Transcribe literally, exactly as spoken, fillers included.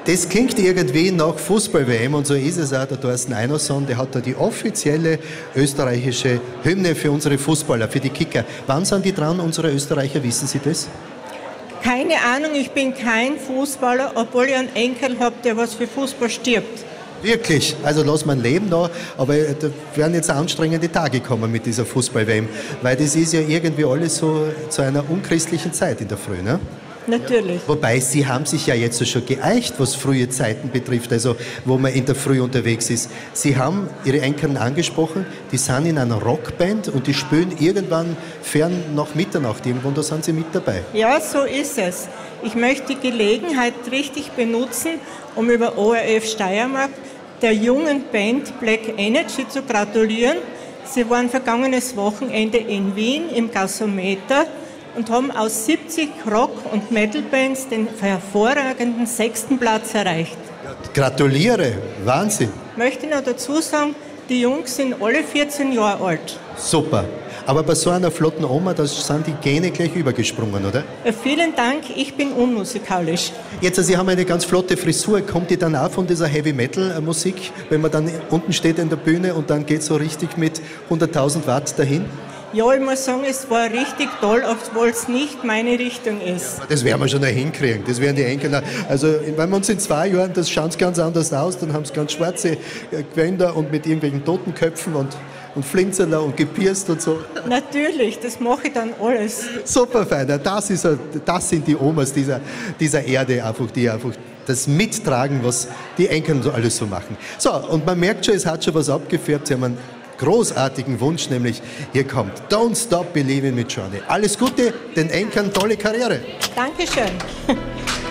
Das klingt irgendwie nach Fußball-W M und so ist es auch. Der Thorsten Einerson, der hat da die offizielle österreichische Hymne für unsere Fußballer, für die Kicker. Wann sind die dran, unsere Österreicher, wissen Sie das? Keine Ahnung, ich bin kein Fußballer, obwohl ich einen Enkel habe, der was für Fußball stirbt. Wirklich, also lass man leben da, aber da werden jetzt anstrengende Tage kommen mit dieser Fußball-W M, weil das ist ja irgendwie alles so zu einer unchristlichen Zeit in der Früh, ne? Natürlich. Wobei, Sie haben sich ja jetzt schon geeicht, was frühe Zeiten betrifft, also wo man in der Früh unterwegs ist. Sie haben Ihre Enkelin angesprochen, die sind in einer Rockband und die spielen irgendwann fern nach Mitternacht irgendwo, und da sind Sie mit dabei. Ja, so ist es. Ich möchte die Gelegenheit richtig benutzen, um über O R F Steiermark der jungen Band Black Energy zu gratulieren. Sie waren vergangenes Wochenende in Wien im Gasometer und haben aus siebzig Rock- und Metal-Bands den hervorragenden sechsten Platz erreicht. Gratuliere, Wahnsinn. Ich möchte noch dazu sagen, die Jungs sind alle vierzehn Jahre alt. Super. Aber bei so einer flotten Oma, da sind die Gene gleich übergesprungen, oder? Äh, vielen Dank, ich bin unmusikalisch. Jetzt, Sie haben eine ganz flotte Frisur. Kommt die dann auch von dieser Heavy-Metal-Musik, wenn man dann unten steht in der Bühne und dann geht so richtig mit hunderttausend Watt dahin? Ja, ich muss sagen, es war richtig toll, obwohl es nicht meine Richtung ist. Das werden wir schon noch hinkriegen. Das werden die Enkel noch. Also, wenn wir uns in zwei Jahren, das schaut ganz anders aus, dann haben sie ganz schwarze Gewänder und mit irgendwelchen Totenköpfen und, und Flinzerler und gepierst und so. Natürlich, das mache ich dann alles. Super fein. Das, ist, das sind die Omas dieser, dieser Erde, einfach, die einfach das mittragen, was die Enkel so alles so machen. So, und man merkt schon, es hat schon was abgefärbt. Sie haben einen großartigen Wunsch, nämlich hier kommt Don't Stop Believing mit Johnny. Alles Gute, den Enkeln tolle Karriere. Dankeschön.